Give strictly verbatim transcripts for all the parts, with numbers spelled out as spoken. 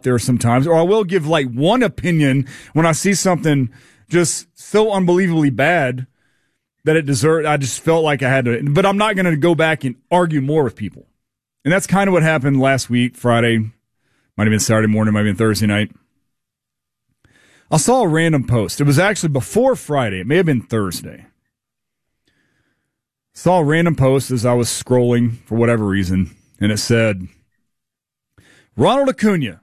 there sometimes, or I will give like one opinion when I see something just so unbelievably bad that it deserved. I just felt like I had to, but I'm not going to go back and argue more with people. And that's kind of what happened last week, Friday, might have been Saturday morning, might have been Thursday night. I saw a random post. It was actually before Friday. It may have been Thursday. Saw a random post as I was scrolling for whatever reason, and it said, Ronald Acuna,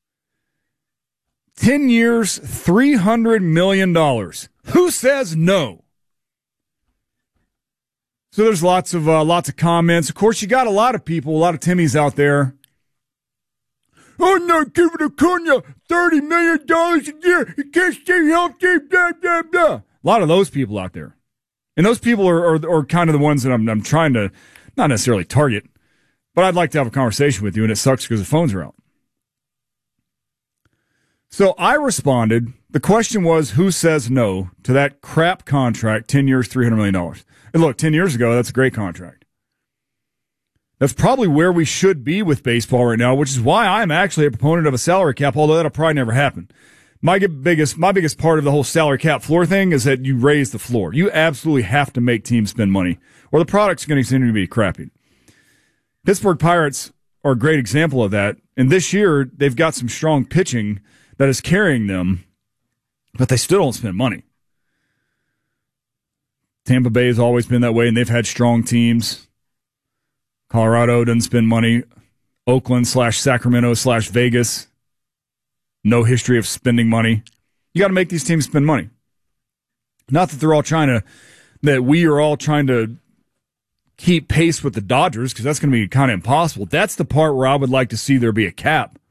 ten years, three hundred million dollars. Who says no? So there's lots of uh, lots of comments. Of course, you got a lot of people, a lot of Timmies out there. I'm not giving Acuna thirty million dollars a year. He can't stay healthy, blah, blah, blah. A lot of those people out there. And those people are, are, are kind of the ones that I'm, I'm trying to not necessarily target, but I'd like to have a conversation with you, and it sucks because the phones are out. So I responded. The question was, who says no to that crap contract, ten years, three hundred million dollars? And look, ten years ago, that's a great contract. That's probably where we should be with baseball right now, which is why I'm actually a proponent of a salary cap, although that'll probably never happen. My biggest, my biggest part of the whole salary cap floor thing is that you raise the floor. You absolutely have to make teams spend money, or the product's going to continue to be crappy. Pittsburgh Pirates are a great example of that. And this year, they've got some strong pitching that is carrying them, but they still don't spend money. Tampa Bay has always been that way, and they've had strong teams. Colorado doesn't spend money. Oakland slash Sacramento slash Vegas, no history of spending money. You got to make these teams spend money. Not that they're all trying to, that we are all trying to keep pace with the Dodgers, because that's going to be kind of impossible. That's the part where I would like to see there be a cap.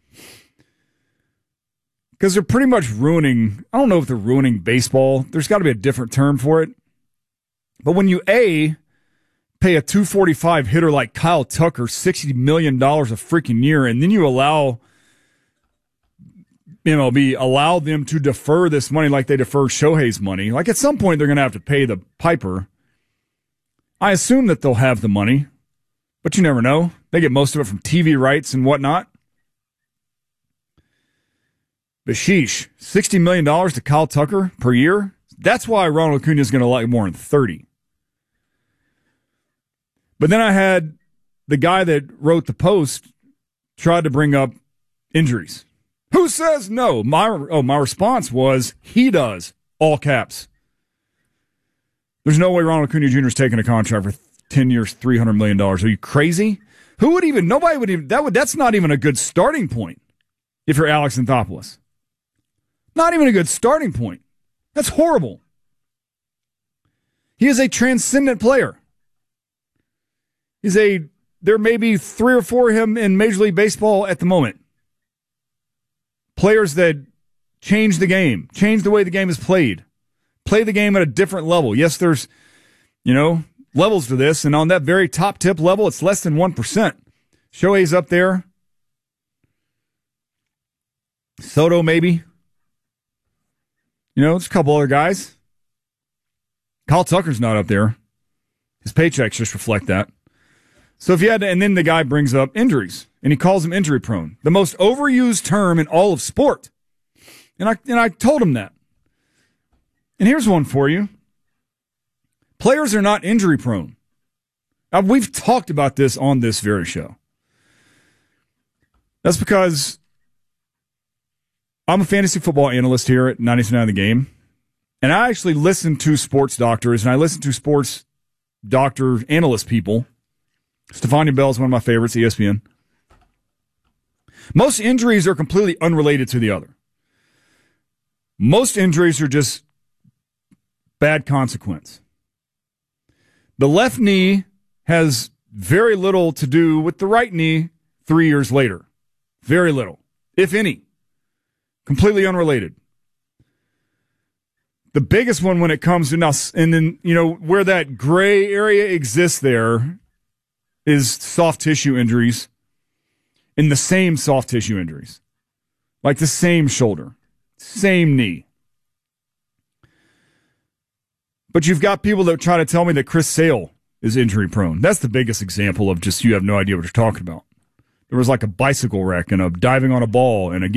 Because they're pretty much ruining, I don't know if they're ruining baseball. There's got to be a different term for it. But when you, A, pay a two forty-five hitter like Kyle Tucker sixty million dollars a freaking year, and then you allow M L B, allow them to defer this money like they defer Shohei's money. Like at some point they're going to have to pay the piper. I assume that they'll have the money, but you never know. They get most of it from T V rights and whatnot. But sheesh, sixty million dollars to Kyle Tucker per year? That's why Ronald Acuna is going to like more than thirty. But then I had the guy that wrote the post tried to bring up injuries. Who says no? My oh, my response was, he does, all caps. There's no way Ronald Acuna Junior is taking a contract for ten years, three hundred million dollars. Are you crazy? Who would even, nobody would even, that would, that's not even a good starting point if you're Alex Anthopoulos. Not even a good starting point. That's horrible. He is a transcendent player. He's a, there may be three or four of him in Major League Baseball at the moment. Players that change the game, change the way the game is played, play the game at a different level. Yes, there's, you know, levels to this, and on that very top tip level, it's less than one percent. Shohei's up there. Soto, maybe. You know, there's a couple other guys. Kyle Tucker's not up there. His paychecks just reflect that. So if you had to, and then the guy brings up injuries, and he calls them injury prone, the most overused term in all of sport. And I and I told him that. And here's one for you. Players are not injury prone. Now, we've talked about this on this very show. That's because I'm a fantasy football analyst here at ninety-two point nine The Game, and I actually listen to sports doctors, and I listen to sports doctor analyst people. Stefania Bell is one of my favorites, E S P N. Most injuries are completely unrelated to the other. Most injuries are just bad consequence. The left knee has very little to do with the right knee three years later. Very little, if any. Completely unrelated. The biggest one when it comes to now, and then, you know, where that gray area exists there is soft tissue injuries, in the same soft tissue injuries. Like the same shoulder, same knee. But you've got people that try to tell me that Chris Sale is injury prone. That's the biggest example of just you have no idea what you're talking about. There was like a bicycle wreck and a diving on a ball and a